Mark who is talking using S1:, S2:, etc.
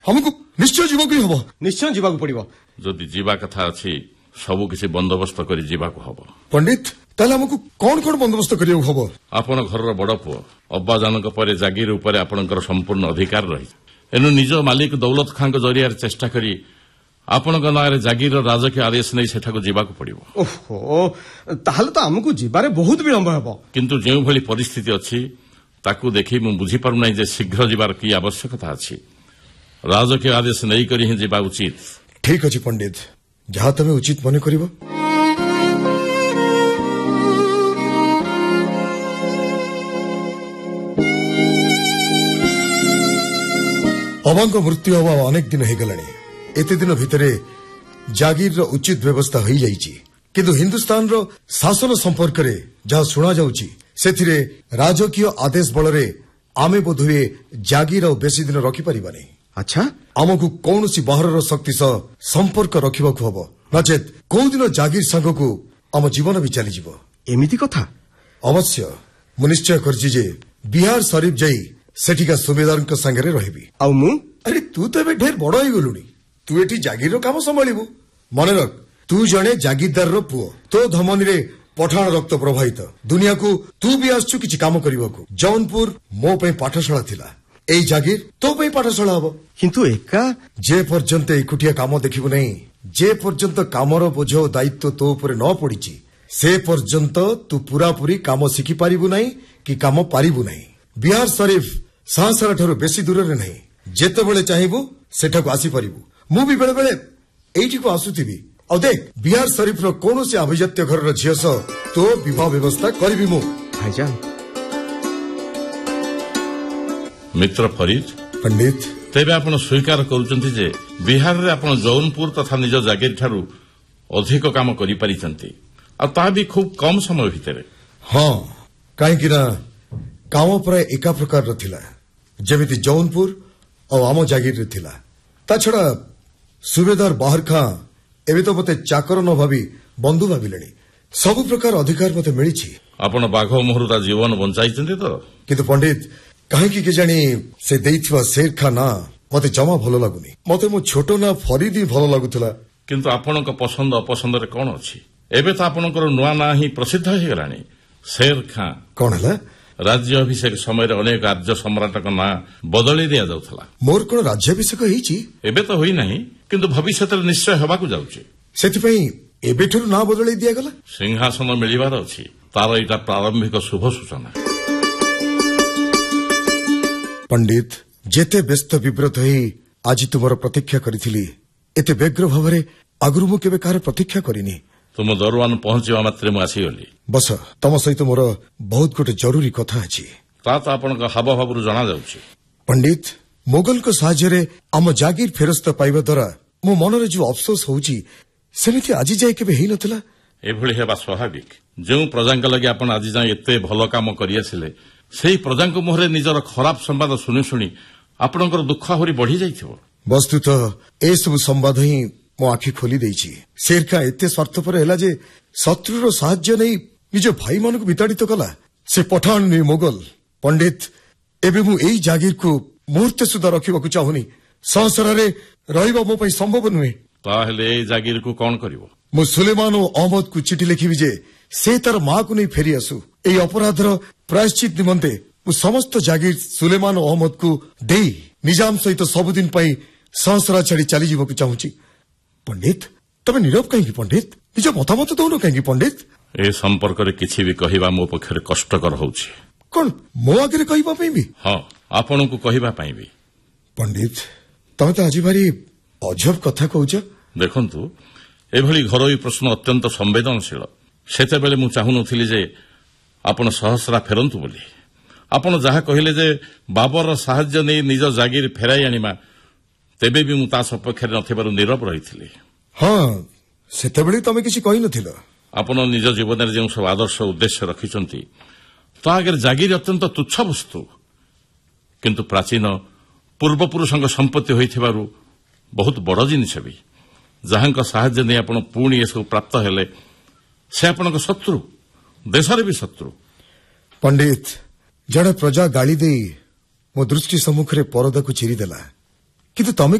S1: हमको निश्चय जीवाक ही हबो।
S2: निश्चय जीवाक पड़िबो।
S3: जदि जीवा कथा अछि सबु किसी बंदोबस्त करी जीवाक हबो।
S1: पंडित ताले हमको कौन कौन बंदोबस्त करियो हबो?
S3: आपण घरर बड़ पुओ अब्बाजानक परे जागीर उपरे आपणकर संपूर्ण अधिकार रही एनु निज मालिक दौलत खां जरिया चेष्टा करी आपणक नारे जागीर राजकीय आदेश नहीं सेठाको जीवाक पड़िबो।
S2: ओहो ताहले तो हमको जीवारे बहुत विलंब हेबो।
S3: किंतु जेउ भली परिस्थिति अछि ताकू देखि मु बुझी पारु नै जे शीघ्र जीवार की आवश्यकता अछि। राजकीय आदेश नहीं करी ही जीवा उचित।
S1: ठीक अछि पंडित जहाँ तमे उचित मने करिबो। अबांग मृत्यु हवा अनेक दिन हो गलानी। एते दिन भितरे जागीर रो उचित व्यवस्था हो जाइछि किंतु हिंदुस्तान रो शासन संपर्क रे जहाँ सुना जाउछि सेथिरे राजकीय आदेश बलरे आमे बोधुए जागीर और बेसी दिन रखि परिबानी।
S2: अच्छा
S1: आमको कौनसी बाहर शक्ति सह संपर्क रखिबाकू हबो नचेत कोउ दिन जागीर संगकू आम जीवन भी चली जिवो।
S2: एमिति कथा
S1: अवश्य मु निश्चय करछि जे बिहार शरीफ जाई सेठिका सुबेदारଙ୍କ संगे रहिबी।
S2: आउ मु
S1: अरे तू तो एबे ढेर बड़ होई गलुनी तू एठी जागीर रो काम संभाळिबू। मने रख तू जणे जागीरदार रो पुओ तो धमनी रे पठाण रक्त प्रवाहित दुनिया को तू भी आसछु किछि काम करिबाकू। जौनपुर मो पे पाठशाला थिला एई जागीर तो पे पाठशाला हबो
S2: किंतु एका
S1: जे पर्यंत एकुटिया काम देखिबु नै जे पर्यंत कामर बोझ दायित्व तो ऊपर न पड़िछि से पर्यंत तू पूरा पूरी काम शिखि पारिबु नै कि काम पारिबु नै। बिहार शरीफ साहसरा ठारू बेसी दूर रे नै जेते बेले चाहिबु सेठा को आसी पारिबु। मु भी बेले बेले एठी को आसुथिबी और देख बिहार शरीफ रो कोनोसी अभिजात्य घर रो झियस तो विवाह व्यवस्था करबी मु।
S2: भाईजान
S3: मित्र फरीद
S1: पंडित
S3: तेबे आपण स्वीकार करूचंती जे बिहार रे आपण जौनपुर तथा निज जागीर ठारू अधिक काम करि परिचंती आ ता भी खूब कम समय भितरे।
S1: हां काहे कि ना काम प्राय एका प्रकार रो थिला जेमिति जौनपुर और आम जागीर रे थिला। ता छड़ा सुबेदार बाहर खां एबे तो मते चाकर न भाबी बंधु भाबिलेनी सब प्रकार अधिकार मते मिलिछि।
S3: आपण बाघ मोहरुता जीवन बंचाइचंती तो
S1: किंतु पंडित काहे कि जानी से देइथिबा शेर खां ना मते जमा भलो लागुनी। मते मो छोटो ना फरीद ही भलो लागुतला।
S3: किंतु आपणक पसंद अपसंद रे कोन अछि एबे तो आपणकर नुआ ना ही प्रसिद्ध हो गलानी शेर खां।
S1: कोन हला
S3: राज्य अभिषेक समय अनेक राज्य सम्राटक ना बदली दिया जाउथला।
S1: मोर कोन राज्याभिषेक हेछि
S3: एबे तो होई नाही किंतु भविष्यत निश्चय हेबाकू जाउछि
S1: सेति पई एबेठुर ना बदली दिया गला।
S3: सिंहासन मिलिबार अछि तार इटा प्रारंभिक शुभ सूचना।
S1: पंडित जेते व्यस्त विव्रत होई आज तुमर प्रतीक्षा करिथिली एते व्यग्र भावरे आगुरु मु केबे कार प्रतीक्षा करिनी।
S3: तुम दरवान पहुंचवा मात्रे मु आसीगली।
S1: बस तम सहित मोर बहुत गोटे जरूरी कथा अछि।
S3: ता तो आपनका हाव भावरु जाना जाउछि।
S1: पंडित मोगल को साहाय्य आम जागीर फेरस्त पाइबा द्वारा मो मनरे जो अफसोस होउछि सेमिति आज जाय केबे हेइ नथला।
S3: एभଳି हेबा स्वाभाविक जो प्रजांक लगे आपण आज जाय एते भलो काम करि आसिले सेही प्रजांक मोहरे निजर खराब संवाद सुनि सुनि आपणकर दुख आहुरी बढ़ी जाइथिबो।
S1: वस्तुतः ए सब संवाद ही मो आखि खोली देइछि। शेर खां एते स्वार्थपर हैला जे शत्रुर साहाय्य नै निज भाई मानक विताड़ित कला से पठान नि मोगल। पंडित एबे मु एई जागीर को मुहूर्त सुधा रखिबाकू चाहुनी सहसरा रे रहिबा मो पई संभव नुहे।
S3: ताहेले एई जागीर को कोन करिवो?
S1: मु सुलेमान और अहमद को चिठी लिखिबि जे से तार मां को नै फेरी आसु। एई अपराधर प्रायश्चित निमंते मु समस्त जागीर सुलेमान और अहमद को देई निजाम सहित सबुदिन पई सहसरा छाड़ी चली जीवकू चाहुची। पंडित तमे नीरव कहीं पंडित निज मतामत दौन कहीं पंडित?
S3: ए संपर्क रे किछि भी कहिबा मो पक्षरे कष्टकर होउछि।
S1: कोन मो आगे कहिबा पई भी?
S3: हां आपन को कहिबा पई भी।
S1: पंडित तमे तो आज भारी अजब कथा कहउछ।
S3: देखंतु एभली घरोई प्रश्न अत्यंत संवेदनशील सेते बेले मु चाहु नथिली जे आपण सहस्रा फेरंतु बोली। आपण जहा कहिले जे बाबर साहाय्य नै निज जागीर फेराई आनिमा तेबे भी मु ता सपक्षरे नथिबारु नीरव रहिथिली।
S1: हां सेते बेले तमे किछि कहि नथिलो।
S3: आपण निज जीवन रे जे सब आदर्श उद्देश्य रखिचंती ता अगर जागीर अत्यंत तुच्छ वस्तु किंतु प्राचीन पूर्वपुरुषंग संपत्ति होइथिबारु बहुत बड़ जिनिस भी जहां साहाय्य नहीं आपण पुणी ये सब प्राप्त हेले से आपण शत्रु देशर भी शत्रु।
S1: पंडित जड़े प्रजा गाली दे मो दृष्टि सम्मुख रे परदा को चिरी देला କିନ୍ତୁ ତମେ